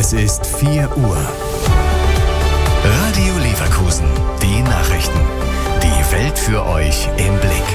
Es ist 4 Uhr. Radio Leverkusen, die Nachrichten. Die Welt für euch im Blick.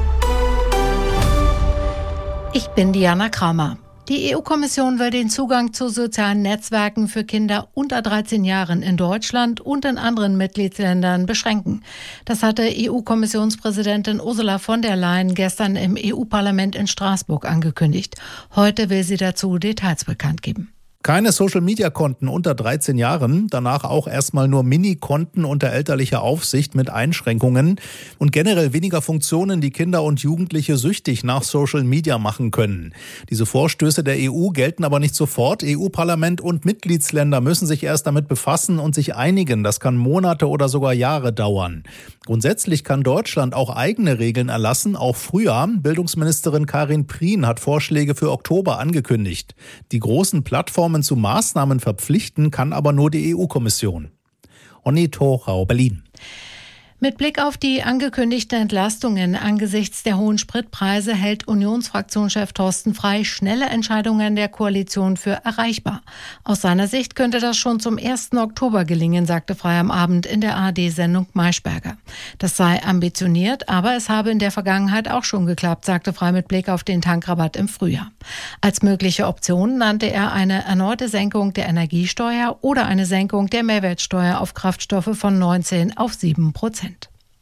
Ich bin Diana Kramer. Die EU-Kommission will den Zugang zu sozialen Netzwerken für Kinder unter 13 Jahren in Deutschland und in anderen Mitgliedsländern beschränken. Das hatte EU-Kommissionspräsidentin Ursula von der Leyen gestern im EU-Parlament in Straßburg angekündigt. Heute will sie dazu Details bekannt geben. Keine Social-Media-Konten unter 13 Jahren, danach auch erstmal nur Mini-Konten unter elterlicher Aufsicht mit Einschränkungen und generell weniger Funktionen, die Kinder und Jugendliche süchtig nach Social-Media machen können. Diese Vorstöße der EU gelten aber nicht sofort. EU-Parlament und Mitgliedsländer müssen sich erst damit befassen und sich einigen. Das kann Monate oder sogar Jahre dauern. Grundsätzlich kann Deutschland auch eigene Regeln erlassen, auch früher. Bildungsministerin Karin Prien hat Vorschläge für Oktober angekündigt. Die großen Plattformen zu Maßnahmen verpflichten kann aber nur die EU-Kommission. Onni Thorau, Berlin. Mit Blick auf die angekündigten Entlastungen angesichts der hohen Spritpreise hält Unionsfraktionschef Thorsten Frey schnelle Entscheidungen der Koalition für erreichbar. Aus seiner Sicht könnte das schon zum 1. Oktober gelingen, sagte Frey am Abend in der ARD-Sendung Maischberger. Das sei ambitioniert, aber es habe in der Vergangenheit auch schon geklappt, sagte Frey mit Blick auf den Tankrabatt im Frühjahr. Als mögliche Option nannte er eine erneute Senkung der Energiesteuer oder eine Senkung der Mehrwertsteuer auf Kraftstoffe von 19 auf 7%.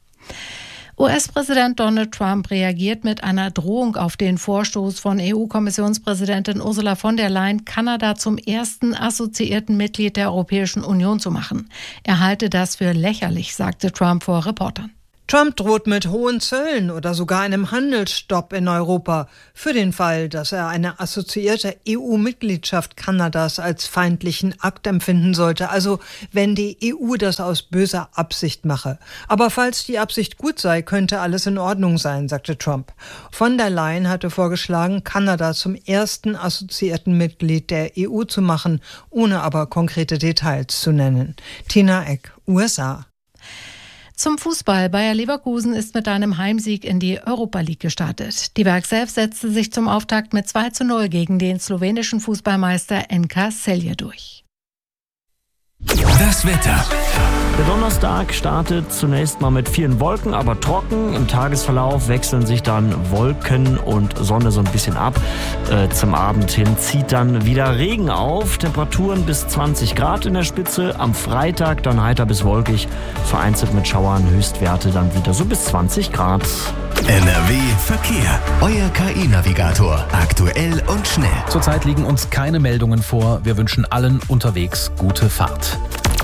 US-Präsident Donald Trump reagiert mit einer Drohung auf den Vorstoß von EU-Kommissionspräsidentin Ursula von der Leyen, Kanada zum ersten assoziierten Mitglied der Europäischen Union zu machen. Er halte das für lächerlich, sagte Trump vor Reportern. Trump droht mit hohen Zöllen oder sogar einem Handelsstopp in Europa für den Fall, dass er eine assoziierte EU-Mitgliedschaft Kanadas als feindlichen Akt empfinden sollte, also wenn die EU das aus böser Absicht mache. Aber falls die Absicht gut sei, könnte alles in Ordnung sein, sagte Trump. Von der Leyen hatte vorgeschlagen, Kanada zum ersten assoziierten Mitglied der EU zu machen, ohne aber konkrete Details zu nennen. Tina Eck, USA. Zum Fußball. Bayer Leverkusen ist mit einem Heimsieg in die Europa League gestartet. Die Werkself setzte sich zum Auftakt mit 2:0 gegen den slowenischen Fußballmeister NK Celje durch. Das Wetter. Der Donnerstag startet zunächst mal mit vielen Wolken, aber trocken. Im Tagesverlauf wechseln sich dann Wolken und Sonne so ein bisschen ab. Zum Abend hin zieht dann wieder Regen auf. Temperaturen bis 20 Grad in der Spitze. Am Freitag dann heiter bis wolkig. Vereinzelt mit Schauern, Höchstwerte dann wieder so bis 20 Grad. NRW Verkehr. Euer KI-Navigator. Aktuell und schnell. Zurzeit liegen uns keine Meldungen vor. Wir wünschen allen unterwegs gute Fahrt.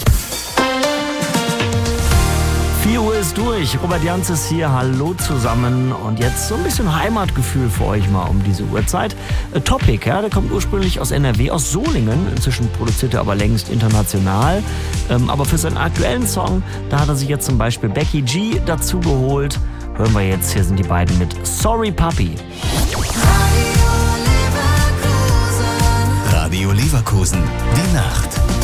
4 Uhr ist durch. Robert Janz ist hier. Hallo zusammen. Und jetzt so ein bisschen Heimatgefühl für euch mal um diese Uhrzeit. Topic, ja, der kommt ursprünglich aus NRW, aus Solingen. Inzwischen produziert er aber längst international. Aber für seinen aktuellen Song, da hat er sich jetzt zum Beispiel Becky G dazu geholt. Hören wir jetzt, hier sind die beiden mit Sorry Papi. Radio Leverkusen, die Nacht.